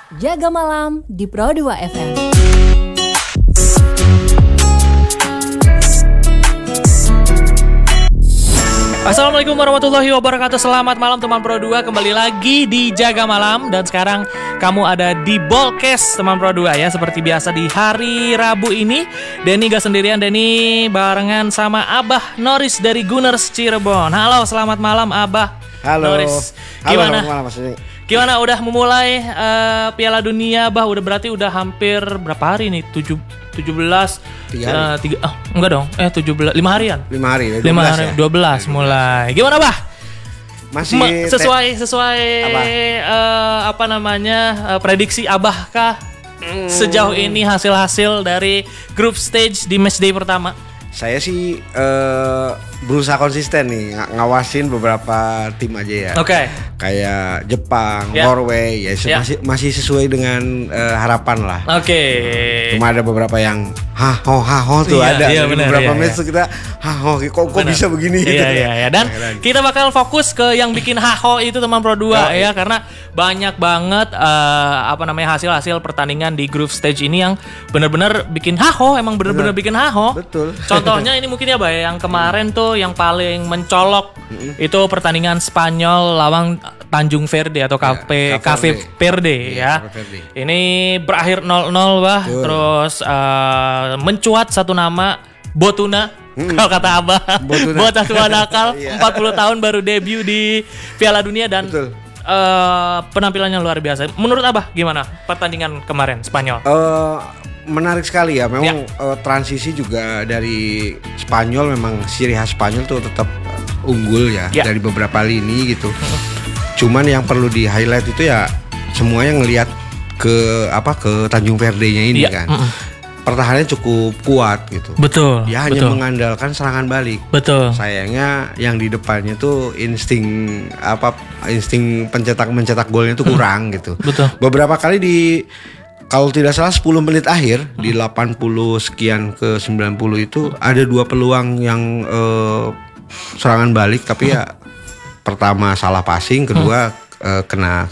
Jaga Malam di Pro 2 FM. Assalamualaikum warahmatullahi wabarakatuh. Selamat malam teman Pro 2. Kembali lagi di Jaga Malam. Dan sekarang kamu ada di Bolkes teman Pro 2 ya. Seperti biasa di hari Rabu ini Denny gak sendirian. Denny barengan sama Abah Noris dari Gunners Cirebon. Halo, selamat malam Abah. Halo Noris. Gimana? Halo, malam, Mas Denny. Gimana udah memulai Piala Dunia Bah? Berarti udah hampir berapa hari nih? 17 enggak dong. 17 5 harian. 5 hari, 12 5 hari, ya. 12 mulai. Gimana, Bah? Masih sesuai apa? Prediksi Abah kah? Sejauh ini hasil-hasil dari group stage di matchday pertama. Saya sih berusaha konsisten nih ngawasin beberapa tim aja ya. Oke. Kayak Jepang, Ya. Norway ya masih sesuai dengan harapan lah. Oke. Cuma ada beberapa yang haho tuh Iya, ada. iya, bener, beberapa iya, match tuh kita kok bisa begini gitu. Iya. Dan kita bakal fokus ke yang bikin haho itu teman Pro 2 ya, karena banyak banget hasil-hasil pertandingan di group stage ini yang benar-benar bikin haho, emang benar-benar bikin haho. Betul. Contohnya ini mungkin ya, Bay, yang kemarin tuh yang paling mencolok itu pertandingan Spanyol lawan Tanjung Verde atau Cafe Verde ya. Verde. Ini berakhir 0-0, Bah. Betul. Terus mencuat satu nama Botuna. Kalau kata Abah, Bocah tua nakal, 40 tahun baru debut di Piala Dunia dan penampilannya luar biasa. Menurut Abah gimana pertandingan kemarin Spanyol? Menarik sekali ya. Memang transisi juga dari Spanyol, memang ciri khas Spanyol tuh tetap unggul ya dari beberapa lini gitu. Cuman yang perlu di highlight itu ya semuanya ngelihat ke Tanjung Verde-nya ini kan. Pertahanannya cukup kuat gitu. Betul. Dia hanya mengandalkan serangan balik. Betul. Sayangnya yang di depannya tuh insting mencetak golnya tuh kurang gitu. Betul. Beberapa kali kalau tidak salah 10 menit akhir di 80 sekian ke 90 itu ada 2 peluang yang serangan balik, tapi ya pertama salah passing, kedua kena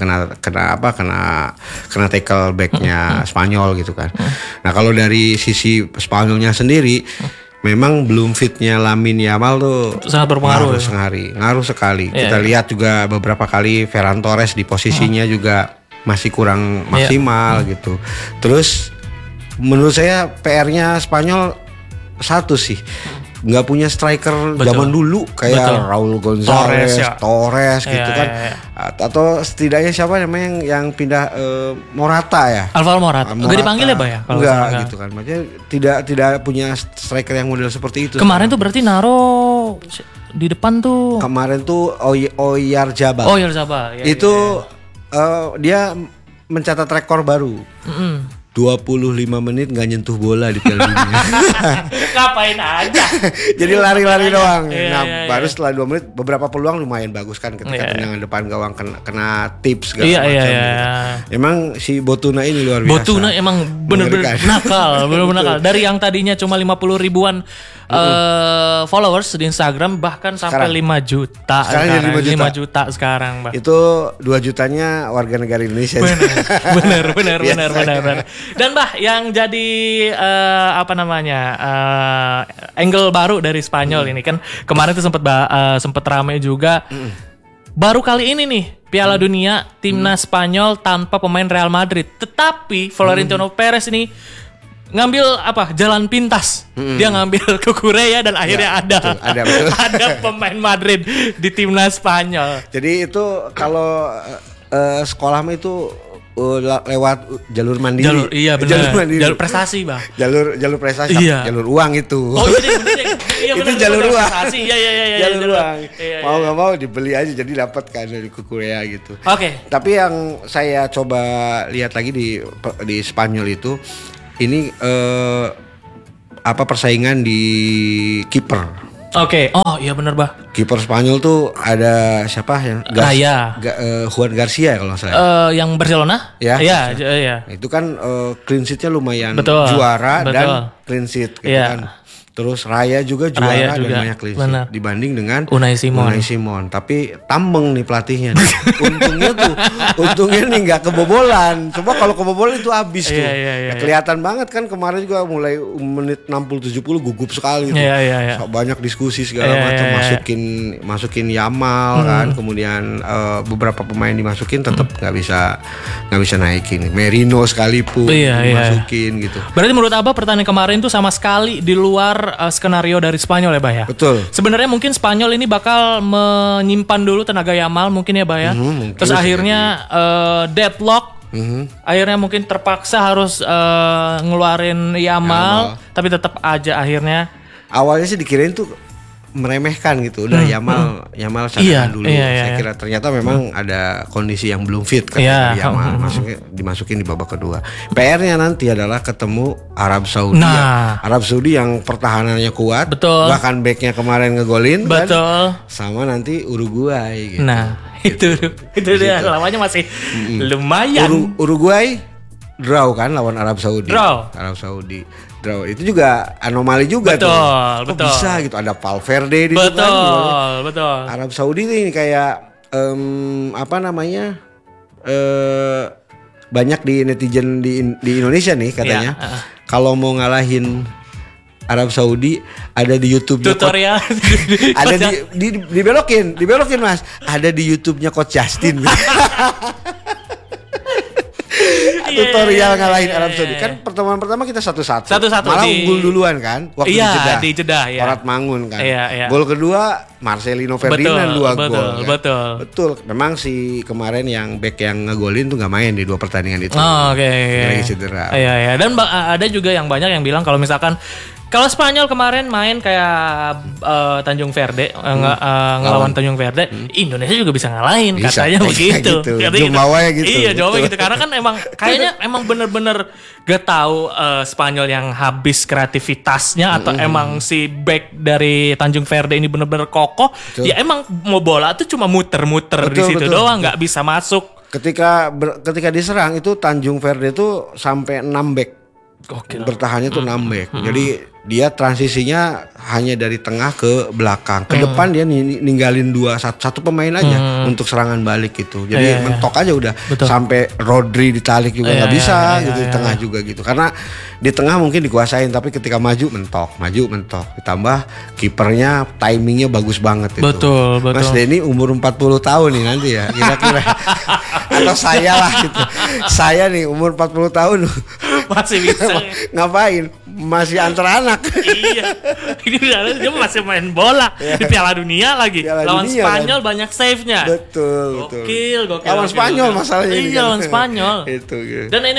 tackle backnya Spanyol gitu kan. Nah kalau dari sisi Spanyolnya sendiri, memang belum fitnya Lamine Yamal tuh sangat berpengaruh. Ngaruh sekali. Kita lihat juga beberapa kali Ferran Torres di posisinya juga masih kurang maksimal gitu. Terus menurut saya PR-nya Spanyol satu sih, nggak punya striker zaman dulu kayak Raul Gonzalez, Torres gitu kan. Atau setidaknya siapa namanya yang pindah Morata ya? Alvaro Morata. Enggak dipanggil ya, Pak ya? Enggak gitu kan. Maksudnya tidak punya striker yang model seperti itu. Kemarin tuh berarti naro di depan tuh. Kemarin tuh Oyarzabal. Ya, itu dia mencatat rekor baru. 25 menit gak nyentuh bola di Piala Dunia. Ngapain aja. Jadi lari-lari doang. Baru setelah 2 menit beberapa peluang lumayan bagus kan ketika tendangan depan gawang kena tips segala macam. Gitu. Emang si Botuna ini luar biasa. Botuna emang bener-bener nakal, bener-bener nakal. Dari yang tadinya cuma 50 ribuan followers di Instagram bahkan sampai 5 juta. Sekarang 5 juta sekarang, Bah. Itu 2 jutanya warga negara Indonesia. Bener. Dan Bah, yang jadi angle baru dari Spanyol ini kan kemarin tuh sempat ramai juga. Baru kali ini nih Piala Dunia timnas Spanyol tanpa pemain Real Madrid. Tetapi Florentino Perez ini ngambil jalan pintas. Dia ngambil Cucurella dan akhirnya ada pemain Madrid di timnas Spanyol. Jadi itu kalau sekolah itu lewat jalur mandiri. Jalur prestasi, Bang. Jalur prestasi, jalur uang itu. Oh iya, itu jalur uang. Prestasi. Iya. Jalur uang. Mau nggak mau dibeli aja, jadi dapat kan dari Cucurella gitu. Oke. Tapi yang saya coba lihat lagi di Spanyol itu, ini persaingan di kiper. Oke. Oh iya benar, Bah. Kiper Spanyol tuh ada siapa ya? Juan Garcia kalau nggak salah. Yang Barcelona? Ya. Iya. Itu kan clean sheet-nya lumayan Betul. juara dan clean sheet gitu kan. Terus Raya juga juara dan banyak clean sheet dibanding dengan Unai Simon. Tapi tambeng nih pelatihnya. Untungnya nih nggak kebobolan. Coba kalau kebobolan itu habis tuh. Iya. Kelihatan banget kan kemarin juga mulai menit 60-70 gugup sekali tuh. Iya. Banyak diskusi segala macam, masukin Yamal kan, kemudian beberapa pemain dimasukin tetap nggak bisa naikin. Merino sekalipun dimasukin gitu. Berarti menurut Abah pertandingan kemarin tuh sama sekali di luar skenario dari Spanyol ya, Bah ya? Betul. Sebenarnya mungkin Spanyol ini bakal menyimpan dulu tenaga Yamal mungkin ya, Bah ya. Terus akhirnya deadlock. Akhirnya mungkin terpaksa harus ngeluarin Yamal, tapi tetap aja akhirnya awalnya sih dikirain tuh meremehkan gitu, udah Yamal cadangan dulu. Saya kira ternyata memang ada kondisi yang belum fit kan Yamal, dimasukin di babak kedua. PR-nya nanti adalah ketemu Arab Saudi. Arab Saudi yang pertahanannya kuat, bahkan backnya kemarin ngegolin, kan? Sama nanti Uruguay. Gitu. Nah itu dia lawannya masih lumayan. Uruguay draw kan lawan Arab Saudi. Draw itu juga anomali juga tuh. Kok bisa gitu, ada Valverde di situ kan. Betul. Arab Saudi ini kayak banyak di netizen di Indonesia nih katanya. Kalau mau ngalahin Arab Saudi ada di YouTube-nya tutorial. Ada dibelokin Mas. Ada di YouTube-nya Coach Justin. Tutorial ngalahin Arab Saudi. Kan pertemuan pertama kita 1-1. Malah unggul duluan kan waktu di Jeddah. Korat Mangun kan. Gol kedua Marcelino Ferdinand 2 gol. Betul. Memang si kemarin yang back yang ngegolin tuh enggak main di 2 pertandingan itu. Lagi cedera. Iya. Dan ada juga yang banyak yang bilang kalau misalkan kalau Spanyol kemarin main kayak Tanjung Verde ngelawan Tanjung Verde, Indonesia juga bisa ngalahin katanya begitu. Jumawa gitu. Iya, Jawa gitu. Karena kan kayaknya emang bener-bener gak tahu Spanyol yang habis kreativitasnya atau emang si back dari Tanjung Verde ini bener-bener kokoh. Ya emang mau bola tuh cuma muter-muter di situ doang, nggak bisa masuk. Ketika diserang itu Tanjung Verde itu sampai 6 back. Bertahannya tuh 6 back. Jadi dia transisinya hanya dari tengah ke belakang. Ke depan dia ninggalin satu pemain aja untuk serangan balik gitu. Jadi mentok aja udah. Sampai Rodri ditarik juga nggak bisa gitu di tengah juga gitu. Karena di tengah mungkin dikuasain, tapi ketika maju mentok. Ditambah kipernya timingnya bagus banget itu. Betul. Mas Denny umur 40 tahun nih nanti ya kira-kira. Atau saya lah gitu. Saya nih umur 40 tahun masih bisa ngapain? Masih antar anak. Iya. Dia masih main bola di Piala Dunia lagi. Lawan Spanyol kan? Banyak save-nya. Betul. Gokil. Lawan Spanyol masalahnya. Iya, lawan Spanyol. Itu. Dan ini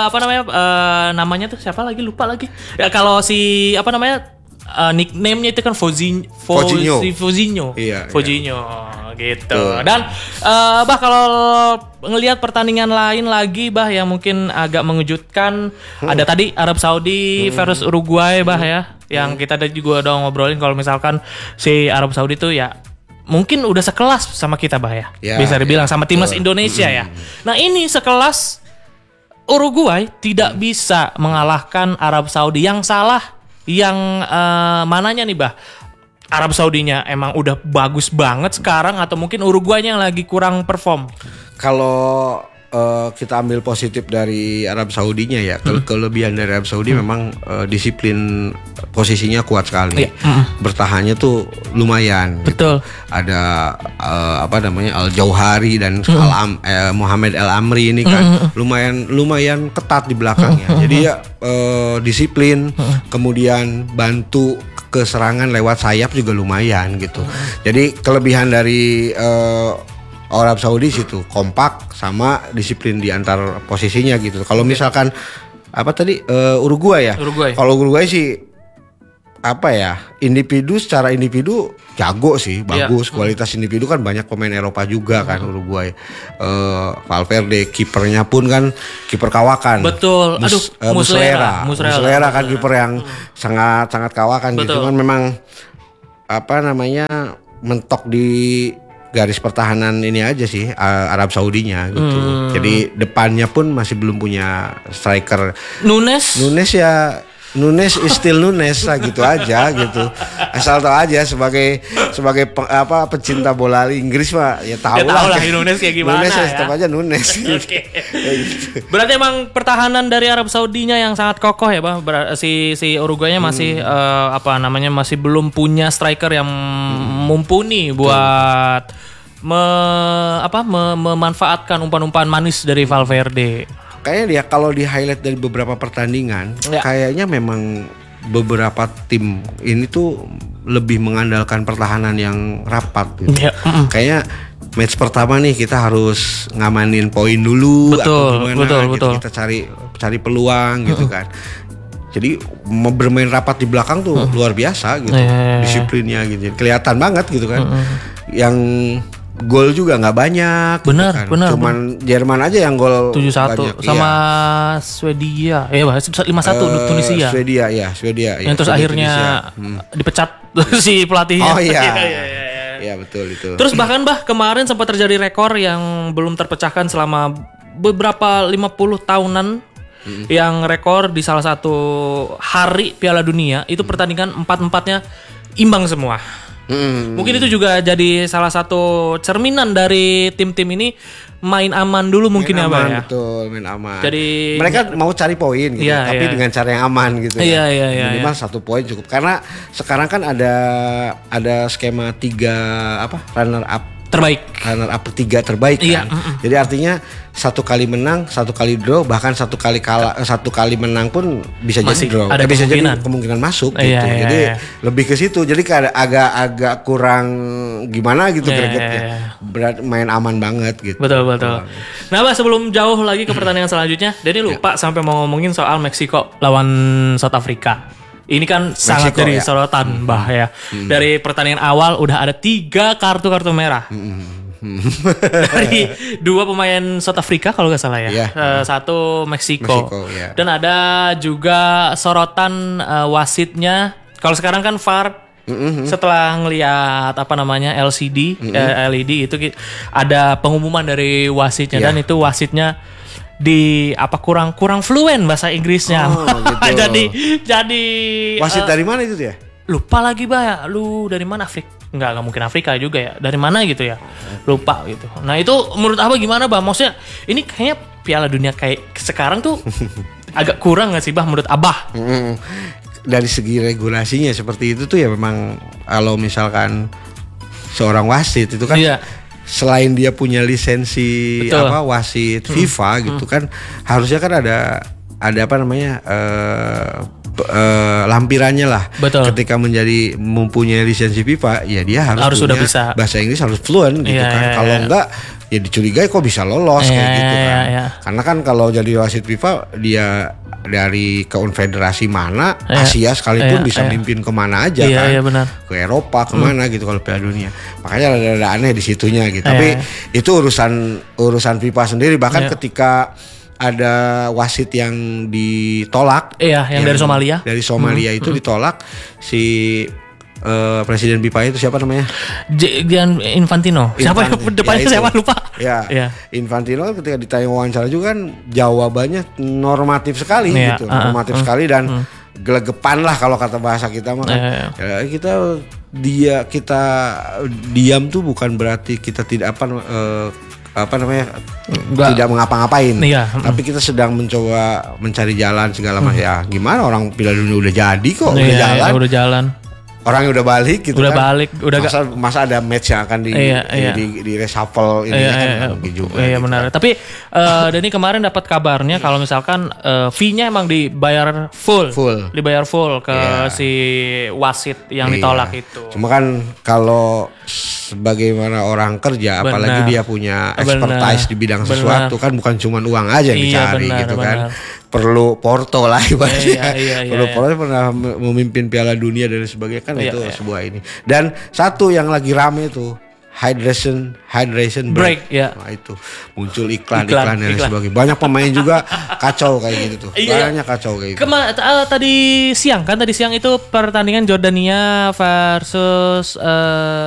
namanya tuh siapa lagi? Lupa lagi. Ya kalau si nickname-nya itu kan Fozinho. Iya. Fozinho gitu. Dan Bah kalau ngelihat pertandingan lain lagi Bah yang mungkin agak mengejutkan, ada tadi Arab Saudi versus Uruguay Bah ya, yang kita juga udah ngobrolin kalau misalkan si Arab Saudi tuh ya mungkin udah sekelas sama kita Bah ya. Bisa dibilang sama timnas Indonesia ya. Nah, ini sekelas Uruguay tidak bisa mengalahkan Arab Saudi. Yang salah yang mananya nih Bah? Arab Saudinya emang udah bagus banget sekarang atau mungkin Uruguaynya yang lagi kurang perform? Kalau kita ambil positif dari Arab Saudinya ya, kelebihan dari Arab Saudi memang disiplin posisinya kuat sekali. Bertahannya tuh lumayan. Betul. Gitu. Ada Al Jauhari dan Mohamed El Amri ini kan lumayan ketat di belakangnya. Jadi ya disiplin, kemudian bantu ke serangan lewat sayap juga lumayan gitu. Jadi kelebihan dari Arab Saudi situ kompak sama disiplin di antar posisinya gitu. Kalau misalkan Uruguay ya. Kalau Uruguay sih secara individu jago sih, bagus. Kualitas individu kan banyak pemain Eropa juga kan Uruguay. Valverde, kipernya pun kan kiper kawakan. Betul. Muslera kan kiper yang sangat kawakan. Betul. Gitu kan memang mentok di garis pertahanan ini aja sih Arab Saudinya gitu. Jadi depannya pun masih belum punya striker. Nunes ya Nunes is still Nunes lah gitu aja gitu. Asal tahu aja sebagai pecinta bola Inggris mah ya tahu lah Nunes kayak gimana. Nunes ya. tetap aja Nunes. Oke. Berarti emang pertahanan dari Arab Saudinya yang sangat kokoh ya, Bang. Si Uruguaynya masih masih belum punya striker yang mumpuni buat memanfaatkan umpan-umpan manis dari Valverde. Kayaknya dia kalau di highlight dari beberapa pertandingan, kayaknya memang beberapa tim ini tuh lebih mengandalkan pertahanan yang rapat gitu. Kayaknya match pertama nih kita harus ngamanin poin dulu atau gimana gitu. Kita cari peluang gitu kan. Jadi bermain rapat di belakang tuh luar biasa gitu. Disiplinnya gitu. Kelihatan banget gitu kan. Yang gol juga nggak banyak. Benar, gitu kan. benar. Cuman Jerman aja yang gol 7-1 sama Swedia. 5-1 Tunisia. Swedia. Yang terus akhirnya dipecat si pelatihnya. Oh iya. Iya betul itu. Terus bahkan kemarin sempat terjadi rekor yang belum terpecahkan selama beberapa 50 tahunan. Yang rekor di salah satu hari Piala Dunia itu pertandingan 4-4-nya imbang semua. Mungkin itu juga jadi salah satu cerminan dari tim-tim ini main aman dulu mungkin ya, Bang. Betul, main aman. Jadi mereka mau cari poin gitu, tapi dengan cara yang aman gitu. Minimal 1 poin cukup. Karena sekarang kan ada skema 3 runner up terbaik kan. Jadi artinya 1 kali menang, 1 kali draw, bahkan 1 kali kalah, 1 kali menang pun bisa jadi draw. Ada bisa jadi kemungkinan masuk gitu. Jadi lebih ke situ. Jadi agak kurang gimana gitu gregetnya. Berat main aman banget gitu. Betul. Nah, sebelum jauh lagi ke pertandingan selanjutnya, Denny lupa sampai mau ngomongin soal Meksiko lawan South Africa. Ini kan sangat jadi sorotan, Bah ya. Dari pertandingan awal udah ada 3 kartu merah. Dari 2 pemain South Africa kalau nggak salah ya. 1 Meksiko. Dan ada juga sorotan wasitnya. Kalau sekarang kan VAR. Setelah ngelihat LCD, LED itu ada pengumuman dari wasitnya dan itu wasitnya kurang fluen bahasa Inggrisnya. Gitu. jadi wasit dari mana itu dia? Lupa lagi, Bah. Lu dari mana? Enggak mungkin Afrika juga ya. Dari mana gitu ya? Lupa gitu. Nah, itu menurut Abah gimana, Bah? Maksudnya ini kayaknya Piala Dunia kayak sekarang tuh agak kurang enggak sih, Bah, menurut Abah? Dari segi regulasinya seperti itu tuh ya memang kalau misalkan seorang wasit itu kan selain dia punya lisensi wasit FIFA gitu kan, harusnya kan ada lampirannya lah. Ketika mempunyai lisensi FIFA, ya dia harus sudah bisa bahasa Inggris, harus fluent gitu kan. Kalau enggak ya dicurigai kok bisa lolos kayak gitu kan. Karena kan kalau jadi wasit FIFA dia dari konfederasi mana Asia sekalipun bisa mimpin kemana aja kan. Benar. Ke Eropa kemana gitu kalau Piala Dunia. Makanya ada aneh di situnya gitu. Tapi itu urusan FIFA sendiri. Bahkan ketika ada wasit yang ditolak, yang dari Somalia. Dari Somalia itu ditolak, si presiden FIFA itu siapa namanya? Gian Infantino. Siapa depannya siapa lupa? Infantino ketika ditanya wawancara juga kan jawabannya normatif sekali gitu. Normatif sekali dan gelegepan lah kalau kata bahasa kita mah kan. Kita diam tuh bukan berarti kita tidak tidak mengapa-ngapain. Tapi kita sedang mencoba mencari jalan segala macam. Ya gimana, orang Piala Dunia udah jadi kok, udah jalan. Orangnya udah balik gitu masa ada match yang akan di reshuffle ini kan juga. Benar. Tapi Denny kemarin dapat kabarnya kalau misalkan fee-nya emang dibayar full. Dibayar full ke si wasit yang ditolak itu. Cuma kan kalau sebagaimana orang kerja, apalagi dia punya expertise di bidang sesuatu, kan bukan cuma uang aja yang dicari gitu kan. Perlu Porto lah ibaratnya. Perlu Porto pernah memimpin Piala Dunia dan sebagainya kan, itu sebuah ini. Dan satu yang lagi rame itu hydration break. Nah, itu muncul iklan dan sebagainya. Banyak pemain juga kacau kayak gitu tuh. Banyak kacau kayak gitu. Tadi siang itu pertandingan Jordania versus